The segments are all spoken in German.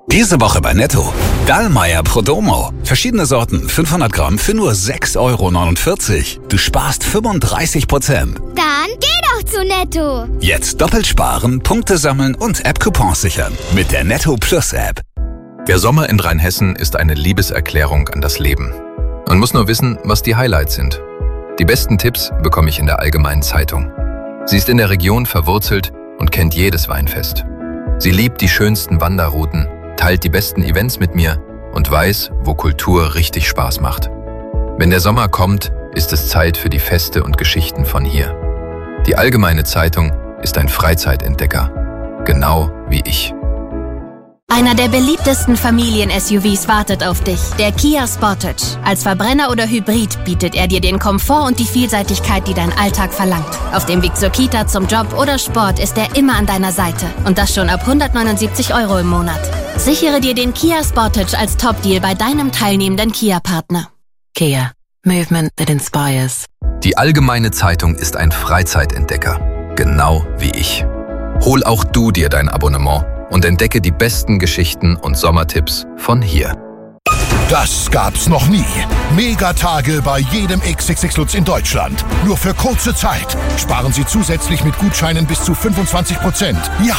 Diese Woche bei Netto. Dallmayr Prodomo. Verschiedene Sorten, 500 Gramm für nur 6,49 €. Du sparst 35%. Dann geh doch zu Netto. Jetzt doppelt sparen, Punkte sammeln und App-Coupons sichern. Mit der Netto Plus App. Der Sommer in Rheinhessen ist eine Liebeserklärung an das Leben. Man muss nur wissen, was die Highlights sind. Die besten Tipps bekomme ich in der Allgemeinen Zeitung. Sie ist in der Region verwurzelt und kennt jedes Weinfest. Sie liebt die schönsten Wanderrouten, teilt die besten Events mit mir und weiß, wo Kultur richtig Spaß macht. Wenn der Sommer kommt, ist es Zeit für die Feste und Geschichten von hier. Die Allgemeine Zeitung ist ein Freizeitentdecker, genau wie ich. Einer der beliebtesten Familien-SUVs wartet auf dich, der Kia Sportage. Als Verbrenner oder Hybrid bietet er dir den Komfort und die Vielseitigkeit, die dein Alltag verlangt. Auf dem Weg zur Kita, zum Job oder Sport ist er immer an deiner Seite. Und das schon ab 179 € im Monat. Sichere dir den Kia Sportage als Top-Deal bei deinem teilnehmenden Kia-Partner. Kia. Movement that inspires. Die Allgemeine Zeitung ist ein Freizeitentdecker, genau wie ich. Hol auch du dir dein Abonnement und entdecke die besten Geschichten und Sommertipps von hier. Das gab's noch nie. Megatage bei jedem XXX Lutz in Deutschland. Nur für kurze Zeit. Sparen Sie zusätzlich mit Gutscheinen bis zu 25%. Ja,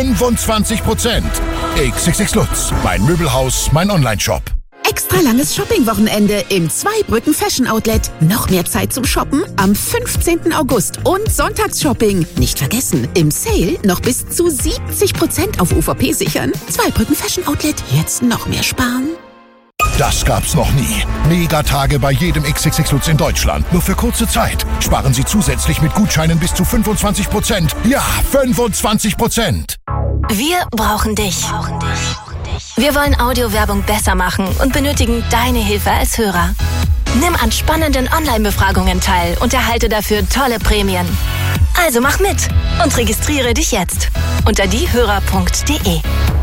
25%. XXX Lutz, mein Möbelhaus, mein Onlineshop. Extra langes Shopping-Wochenende im Zweibrücken Fashion Outlet. Noch mehr Zeit zum Shoppen am 15. August und Sonntagsshopping. Nicht vergessen, im Sale noch bis zu 70% auf UVP sichern. Zweibrücken Fashion Outlet, jetzt noch mehr sparen. Das gab's noch nie. Megatage bei jedem XXX Lutz in Deutschland. Nur für kurze Zeit. Sparen Sie zusätzlich mit Gutscheinen bis zu 25%. Ja, 25%. Wir brauchen dich. Wir wollen Audiowerbung besser machen und benötigen deine Hilfe als Hörer. Nimm an spannenden Online-Befragungen teil und erhalte dafür tolle Prämien. Also mach mit und registriere dich jetzt unter diehörer.de.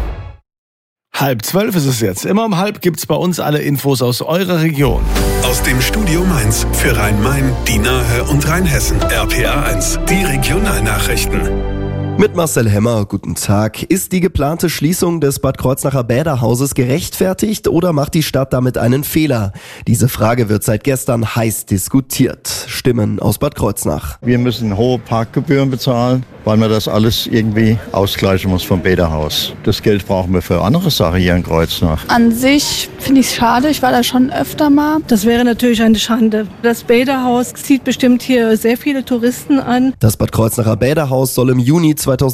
11:30 ist es jetzt. Immer um 11 gibt's bei uns alle Infos aus eurer Region. Aus dem Studio Mainz für Rhein-Main, die Nahe und Rheinhessen. RPA 1, die Regionalnachrichten. Mit Marcel Hemmer, guten Tag. Ist die geplante Schließung des Bad Kreuznacher Bäderhauses gerechtfertigt oder macht die Stadt damit einen Fehler? Diese Frage wird seit gestern heiß diskutiert. Stimmen aus Bad Kreuznach. Wir müssen hohe Parkgebühren bezahlen, weil man das alles irgendwie ausgleichen muss vom Bäderhaus. Das Geld brauchen wir für andere Sachen hier in Kreuznach. An sich finde ich es schade, ich war da schon öfter mal. Das wäre natürlich eine Schande. Das Bäderhaus zieht bestimmt hier sehr viele Touristen an. Das Bad Kreuznacher Bäderhaus soll im Juni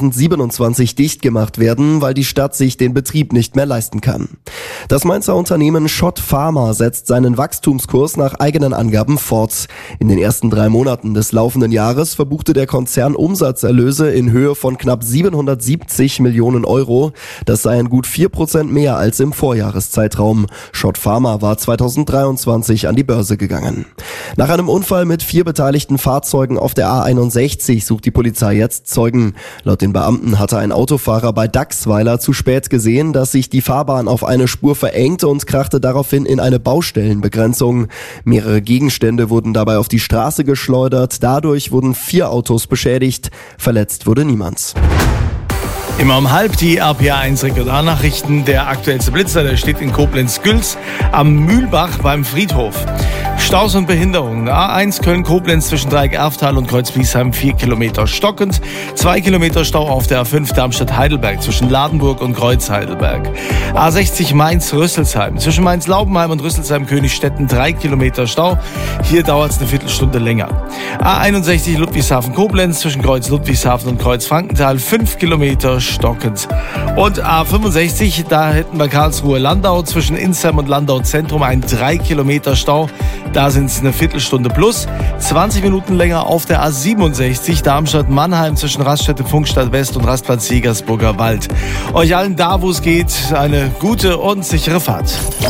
2027 dicht gemacht werden, weil die Stadt sich den Betrieb nicht mehr leisten kann. Das Mainzer Unternehmen Schott Pharma setzt seinen Wachstumskurs nach eigenen Angaben fort. In den ersten 3 Monaten des laufenden Jahres verbuchte der Konzern Umsatzerlöse in Höhe von knapp 770 Millionen €. Das seien gut 4% mehr als im Vorjahreszeitraum. Schott Pharma war 2023 an die Börse gegangen. Nach einem Unfall mit 4 beteiligten Fahrzeugen auf der A61 sucht die Polizei jetzt Zeugen. Laut den Beamten hatte ein Autofahrer bei Dachsweiler zu spät gesehen, dass sich die Fahrbahn auf eine Spur verengte und krachte daraufhin in eine Baustellenbegrenzung. Mehrere Gegenstände wurden dabei auf die Straße geschleudert. Dadurch wurden 4 Autos beschädigt. Verletzt wurde niemand. Immer um 11 die RPA 1 Regionalnachrichten. Der aktuellste Blitzer, der steht in Koblenz-Gülz am Mühlbach beim Friedhof. Staus und Behinderungen. A1 Köln-Koblenz zwischen Dreieck-Erftal und Kreuz-Biesheim 4 Kilometer stockend. 2 Kilometer Stau auf der A5 Darmstadt-Heidelberg zwischen Ladenburg und Kreuz-Heidelberg. A60 Mainz-Rüsselsheim zwischen Mainz-Laubenheim und Rüsselsheim-Königstetten 3 Kilometer Stau. Hier dauert es eine Viertelstunde länger. A61 Ludwigshafen-Koblenz zwischen Kreuz-Ludwigshafen und Kreuz-Frankenthal 5 Kilometer stockend. Und A65, da hätten wir Karlsruhe-Landau zwischen Insheim und Landau-Zentrum ein 3 Kilometer Stau. Da sind es eine Viertelstunde plus. 20 Minuten länger auf der A67 Darmstadt-Mannheim zwischen Raststätte Funkstadt West und Rastplatz Jägersburger Wald. Euch allen da, wo es geht, eine gute und sichere Fahrt.